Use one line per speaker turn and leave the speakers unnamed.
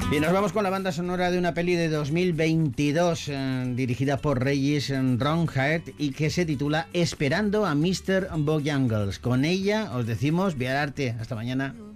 Y nos vamos con la banda sonora de una peli de 2022 dirigida por Regis Ronhead y que se titula Esperando a Mr. Bojangles. Con ella os decimos, vía arte. Hasta mañana.